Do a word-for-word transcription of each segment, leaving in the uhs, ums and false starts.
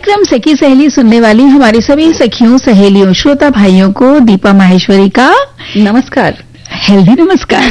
कार्यक्रम सखी सहेली सुनने वाली हमारी सभी सखियों, सहेलियों, श्रोता भाइयों को दीपा माहेश्वरी का नमस्कार, हेल्दी नमस्कार।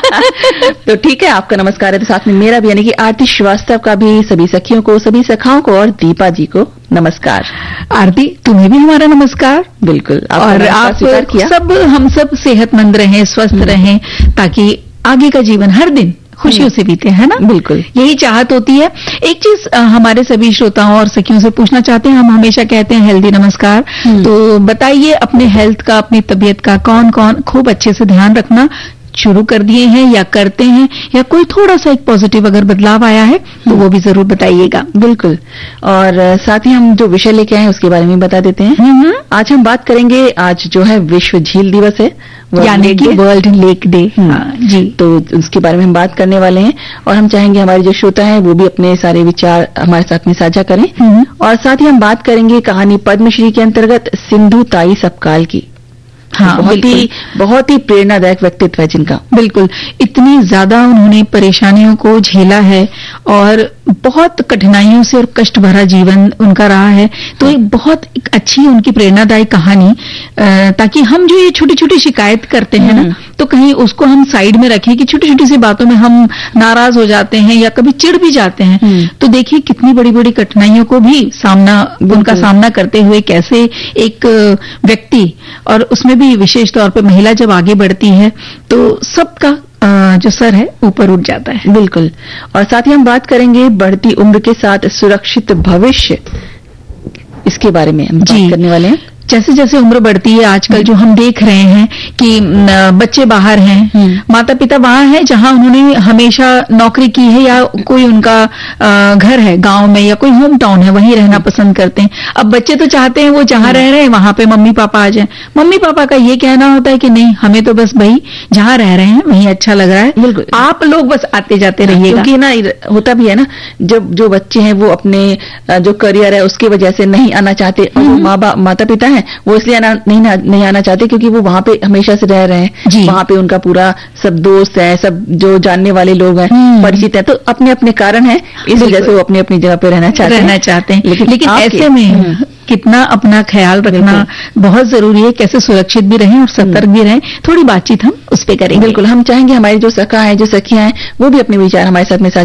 तो ठीक है, आपका नमस्कार है तो साथ में मेरा भी, यानी कि आरती श्रीवास्तव का भी सभी सखियों को, सभी सखाओं को और दीपा जी को नमस्कार। आरती, तुम्हें भी हमारा नमस्कार। बिल्कुल, और आप किया। सब हम सब सेहतमंद रहें, स्वस्थ रहें, ताकि आगे का जीवन हर दिन खुशियों से बीते, है ना? बिल्कुल, यही चाहत होती है। एक चीज हमारे सभी श्रोताओं और सखियों से पूछना चाहते हैं, हम हमेशा कहते हैं हेल्दी नमस्कार, तो बताइए अपने हेल्थ का, अपनी तबीयत का कौन कौन खूब अच्छे से ध्यान रखना शुरू कर दिए हैं या करते हैं, या कोई थोड़ा सा एक पॉजिटिव अगर बदलाव आया है तो वो भी जरूर बताइएगा। बिल्कुल, और साथ ही हम जो विषय लेके आए हैं उसके बारे में बता देते हैं। आज हम बात करेंगे, आज जो है विश्व झील दिवस है, यानी कि वर्ल्ड लेक डे जी, तो उसके बारे में हम बात करने वाले हैं और हम चाहेंगे हमारे जो श्रोता हैं वो भी अपने सारे विचार हमारे साथ में साझा करें। और साथ ही हम बात करेंगे कहानी पद्मश्री के अंतर्गत सिंधु ताई सपकाल की। हाँ, बहुत ही बहुत ही प्रेरणादायक व्यक्तित्व है जिनका। बिल्कुल, इतनी ज्यादा उन्होंने परेशानियों को झेला है और बहुत कठिनाइयों से और कष्ट भरा जीवन उनका रहा है, तो एक बहुत एक अच्छी उनकी प्रेरणादायक कहानी, ताकि हम जो ये छोटी छोटी शिकायत करते हैं ना, तो कहीं उसको हम साइड में रखें कि छोटी छोटी सी बातों में हम नाराज हो जाते हैं या कभी चिढ़ भी जाते हैं, तो देखिए कितनी बड़ी बड़ी कठिनाइयों को भी सामना उनका सामना करते हुए कैसे एक व्यक्ति, और उसमें भी विशेष तौर पर महिला जब आगे बढ़ती है तो सबका जो सर है ऊपर उठ जाता है। बिल्कुल, और साथ ही हम बात करेंगे बढ़ती उम्र के साथ सुरक्षित भविष्य, इसके बारे में हम बात करने वाले हैं। जैसे जैसे उम्र बढ़ती है, आजकल जो हम देख रहे हैं कि बच्चे बाहर हैं, माता पिता वहां हैं जहां उन्होंने हमेशा नौकरी की है, या कोई उनका घर है गांव में या कोई होम टाउन है, वहीं रहना पसंद करते हैं। अब बच्चे तो चाहते हैं वो जहां रह रहे हैं वहां पे मम्मी पापा आ जाएं। मम्मी पापा का ये कहना होता है कि नहीं, हमें तो बस भाई जहां रह रहे हैं वहीं अच्छा लग रहा है, बिल्कुल आप लोग बस आते जाते रहिएगा। क्योंकि ना होता भी है ना, जब जो बच्चे हैं वो अपने जो करियर है उसकी वजह से नहीं आना चाहते, और माँ बाप माता पिता वो इसलिए आना, नहीं नहीं आना चाहते क्योंकि वो वहां पे हमेशा से रह रहे हैं, वहां पे उनका पूरा सब दोस्त है, सब जो जानने वाले लोग हैं, परिचित है, तो अपने अपने कारण है, इस वजह से वो अपनी अपनी जगह पे रहना चाहते रहना हैं। चाहते हैं लेकिन, लेकिन ऐसे में कितना अपना ख्याल रखना बहुत जरूरी है, कैसे सुरक्षित भी रहें और सतर्क भी रहें, थोड़ी बातचीत हम उस पर करेंगे। बिल्कुल, हम चाहेंगे हमारी जो सखा है, जो सखियां हैं, वो भी अपने विचार हमारे साथ में